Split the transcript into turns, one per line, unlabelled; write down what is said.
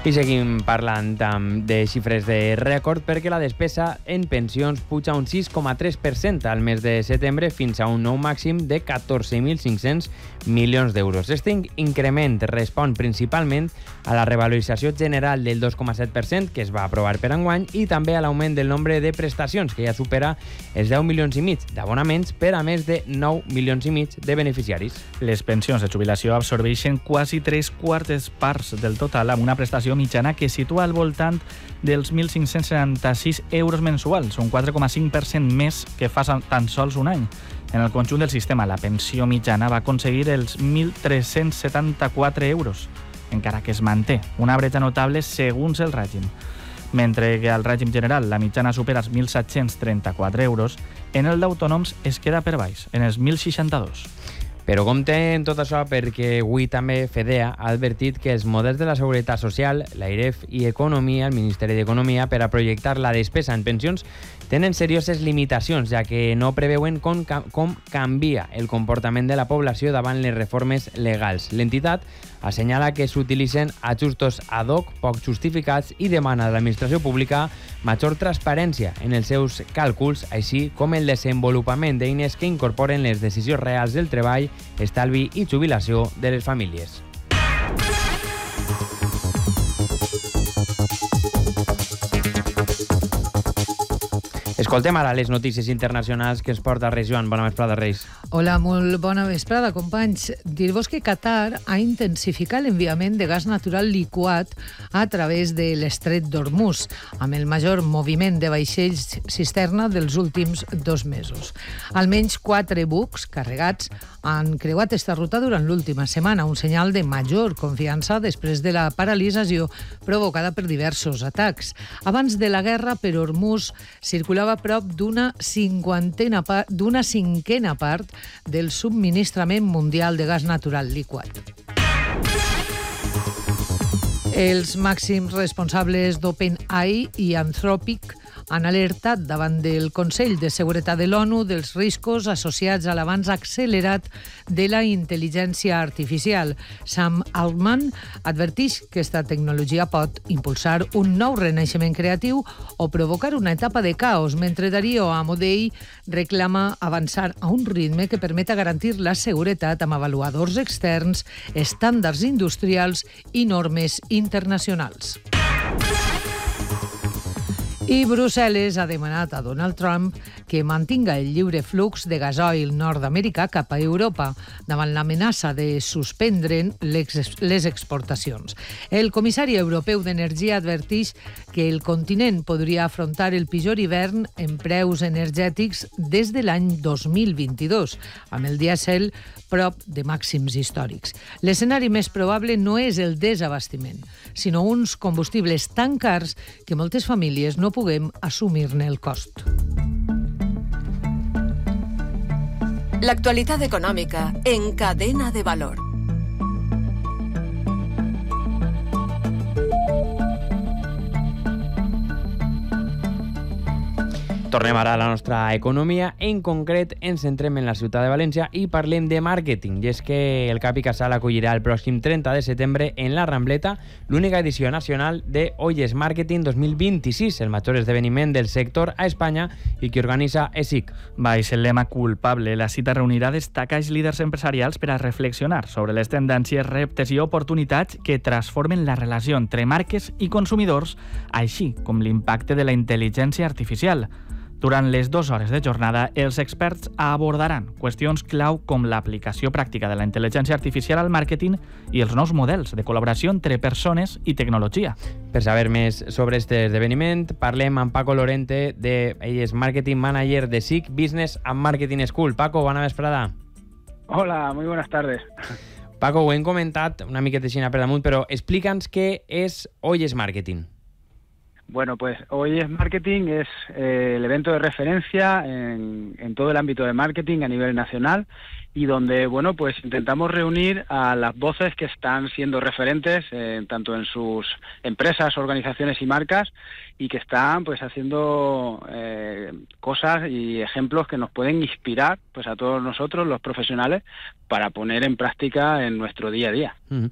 I seguim parlant de xifres de rècord perquè la despesa en pensions puja un 6,3% al mes de setembre fins a un nou màxim de 14.500 milions d'euros. Este increment respon principalment a la revalorització general del 2,7% que es va aprovar per enguany i també a l'augment del nombre de prestacions que ja supera els 10 milions i mig d'abonaments per a més de 9 milions i mig de beneficiaris.
Les pensions de jubilació absorbeixen quasi 3/4 parts del total amb una prestació mitjana que situa al voltant dels 1.576 euros mensuals, un 4,5% més que fa tan sols un any. En el conjunt del sistema, la pensió mitjana va aconseguir els 1.374 euros, encara que es manté una bretxa notable segons el règim. Mentre que al règim general la mitjana supera els 1.734 euros, en el d'autònoms es queda per baix, en els 1.062.
Però compte en tot això perquè avui també FEDEA ha advertit que els models de la Seguretat Social, l'AIREF i Economia, el Ministeri d'Economia, per a projectar la despesa en pensions, tenen serioses limitacions, ja que no preveuen com canvia el comportament de la població davant les reformes legals. L'entitat assenyala que s'utilitzen ajustos ad hoc poc justificats i demana a l'administració pública major transparència en els seus càlculs, així com el desenvolupament d'eines que incorporen les decisions reals del treball, estalvi i jubilació de les famílies. Escoltem ara les notícies internacionals que ens porta Reis Joan. Bona vesprada, Reis.
Hola, molt bona vesprada, companys. Dir-vos que Qatar ha intensificat l'enviament de gas natural liquat a través de l'estret d'Hormuz, amb el major moviment de vaixells cisterna dels últims 2 mesos. Almenys 4 bucs carregats han creuat esta ruta durant l'última setmana, un senyal de major confiança després de la paralització provocada per diversos atacs. Abans de la guerra, per Hormuz circulava prop d'una cinquena part del subministrament mundial de gas natural liquat. Els màxims responsables d'OpenAI i Anthropic han alertat davant del Consell de Seguretat de l'ONU dels riscos associats a l'avanç accelerat de la intel·ligència artificial. Sam Altman adverteix que aquesta tecnologia pot impulsar un nou renaixement creatiu o provocar una etapa de caos, mentre Darío Amodei reclama avançar a un ritme que permeta garantir la seguretat amb avaluadors externs, estàndards industrials i normes internacionals. I Brussel·les ha demanat a Donald Trump que mantinga el lliure flux de gasoil nord-americà cap a Europa davant l'amenaça de suspendre'n les exportacions. El comissari europeu d'Energia adverteix que el continent podria afrontar el pitjor hivern en preus energètics des de l'any 2022, amb el dièsel prop de màxims històrics. L'escenari més probable no és el desabastiment, sinó uns combustibles tan cars que moltes famílies no puguem assumir-ne el cost.
L'actualitat econòmica en Cadena de Valor.
Tornem ara a la nostra economia. En concret, ens centrem en la ciutat de València i parlem de màrqueting. I és que el Cap i Casal acollirà el pròxim 30 de setembre en la Rambleta l'única edició nacional de Oyes Marketing 2026, el major esdeveniment del sector a Espanya i que organitza ESIC.
Baix el lema culpable, la cita reunirà destacats líders empresarials per a reflexionar sobre les tendències, reptes i oportunitats que transformen la relació entre marques i consumidors, així com l'impacte de la intel·ligència artificial. Durant les 2 hores de jornada, els experts abordaran qüestions clau com l'aplicació pràctica de la intel·ligència artificial al màrqueting i els nous models de col·laboració entre persones i tecnologia.
Per saber més sobre este esdeveniment, parlem amb Paco Lorente, ell és Marketing Manager de SIC Business and Marketing School. Paco, bona vesprada.
Hola, muy buenas tardes.
Paco, ho hem comentat una miqueta així per damunt, però explica'ns què és Oyes Marketing.
Bueno, pues Oyes Marketing es el evento de referencia en todo el ámbito de marketing a nivel nacional y donde, bueno, pues intentamos reunir a las voces que están siendo referentes tanto en sus empresas, organizaciones y marcas y que están pues haciendo cosas y ejemplos que nos pueden inspirar pues a todos nosotros, los profesionales, para poner en práctica en nuestro día a día.